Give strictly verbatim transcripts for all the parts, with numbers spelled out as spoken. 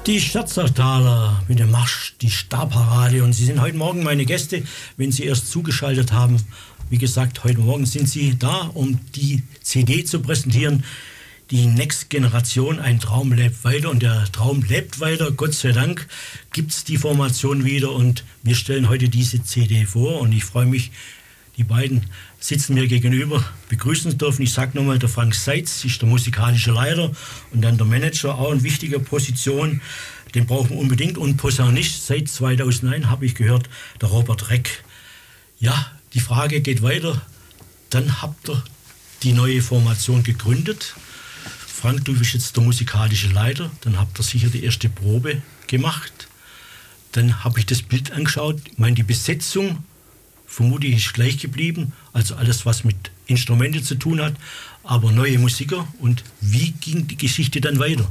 Die Scherzertaler mit dem Marsch, die Starparade. Und Sie sind heute Morgen meine Gäste, wenn Sie erst zugeschaltet haben. Wie gesagt, heute Morgen sind Sie da, um die C D zu präsentieren. Die Next Generation, ein Traum lebt weiter. Und der Traum lebt weiter. Gott sei Dank gibt es die Formation wieder. Und wir stellen heute diese C D vor. Und ich freue mich, die beiden sitzen mir gegenüber, begrüßen zu dürfen. Ich sage nochmal, der Frank Seitz ist der musikalische Leiter und dann der Manager, auch in wichtiger Position. Den brauchen wir unbedingt. Und Posaunist seit zweitausendneun habe ich gehört, der Robert Reck. Ja, die Frage geht weiter. Dann habt ihr die neue Formation gegründet. Frank, du bist jetzt der musikalische Leiter. Dann habt ihr sicher die erste Probe gemacht. Dann habe ich das Bild angeschaut. Ich meine, die Besetzung vermutlich ist gleich geblieben, also alles, was mit Instrumenten zu tun hat, aber neue Musiker. Und wie ging die Geschichte dann weiter?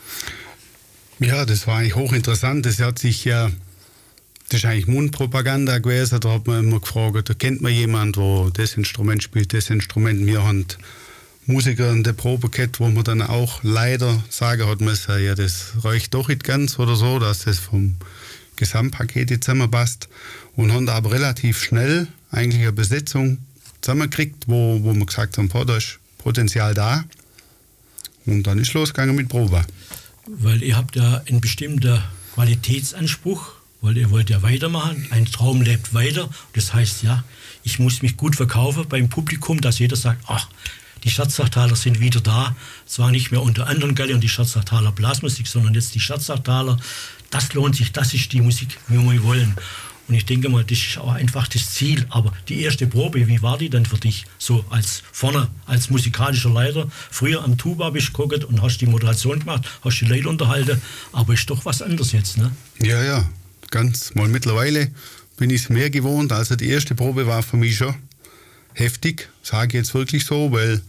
Ja, das war eigentlich hochinteressant. Das hat sich ja, das ist eigentlich Mundpropaganda gewesen. Da hat man immer gefragt, da kennt man jemanden, der das Instrument spielt, das Instrument. Wir haben Musiker in der Probe gehabt, wo man dann auch leider sagen hat müssen, ja, das reicht doch nicht ganz oder so, dass das vom Gesamtpaket zusammenpasst. Und haben aber relativ schnell eigentlich eine Besetzung zusammengekriegt, wo, wo wir gesagt haben, da ist Potenzial da. Und dann ist losgegangen mit Probe. Weil ihr habt ja einen bestimmten Qualitätsanspruch, weil ihr wollt ja weitermachen. Ein Traum lebt weiter. Das heißt, ja, ich muss mich gut verkaufen beim Publikum, dass jeder sagt, ach, die Scherzertaler sind wieder da. Zwar nicht mehr unter anderen Galle und die Scherzertaler Blasmusik, sondern jetzt die Scherzertaler. Das lohnt sich, das ist die Musik, wie wir wollen. Und ich denke mal, das ist auch einfach das Ziel. Aber die erste Probe, wie war die dann für dich? So als vorne, als musikalischer Leiter. Früher am Tuba bist du geguckt und hast die Moderation gemacht, hast die Leute unterhalten. Aber ist doch was anderes jetzt, ne? Ja, ja, ganz. Mal mittlerweile bin ich es mehr gewohnt. Also die erste Probe war für mich schon heftig, sage ich jetzt wirklich so, weil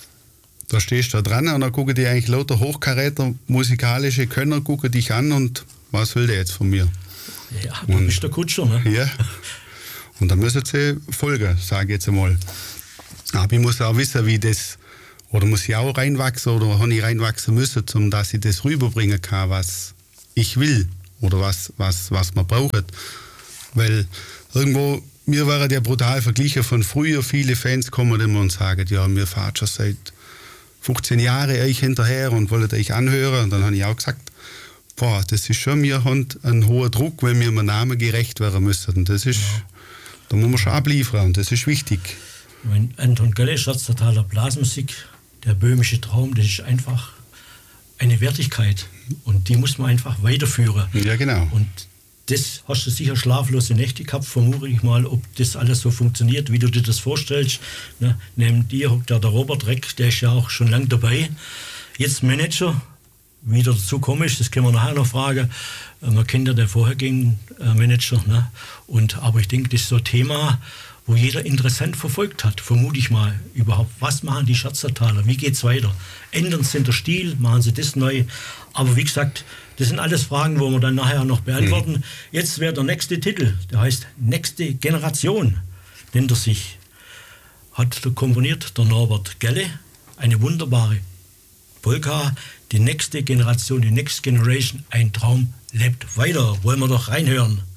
da stehst du da dran und dann gucken die eigentlich lauter Hochkaräter, musikalische Könner, gucken dich an und was will der jetzt von mir? Ja, du und, bist der Kutscher, ne? Ja. Und dann müssen sie folgen, sage ich jetzt einmal. Aber ich muss auch wissen, wie das, oder muss ich auch reinwachsen oder habe ich reinwachsen müssen, um dass ich das rüberbringen kann, was ich will oder was, was, was man braucht. Weil irgendwo, mir wäre der brutal verglichen von früher, viele Fans kommen immer und sagen, ja, mir fahrt schon seit fünfzehn Jahren euch hinterher und wollt euch anhören. Und dann habe ich auch gesagt, boah, das ist schon, wir haben einen hohen Druck, weil wir dem Namen gerecht werden müssen. Und das ist, ja. Da muss man schon abliefern und das ist wichtig. Mein Anton Gölle, Scherzertaler Blasmusik, der böhmische Traum, das ist einfach eine Wertigkeit. Und die muss man einfach weiterführen. Ja, genau. Und das hast du sicher schlaflose Nächte gehabt, vermute ich mal, ob das alles so funktioniert, wie du dir das vorstellst. Ne? Neben dir hockt ja der Robert Reck, der ist ja auch schon lange dabei. Jetzt Manager. Wie der dazu komme ich, das können wir nachher noch fragen. Man kennt ja den vorhergehenden Manager. Ne? Und, aber ich denke, das ist so ein Thema, wo jeder interessant verfolgt hat, vermute ich mal überhaupt. Was machen die Scherzertaler? Wie geht es weiter? Ändern sie den Stil? Machen sie das neu? Aber wie gesagt, das sind alles Fragen, wo wir dann nachher noch beantworten. Mhm. Jetzt wäre der nächste Titel, der heißt Nächste Generation, nennt er sich. Hat der komponiert der Norbert Gelle, eine wunderbare Polka, die nächste Generation, die Next Generation, ein Traum lebt weiter. Wollen wir doch reinhören.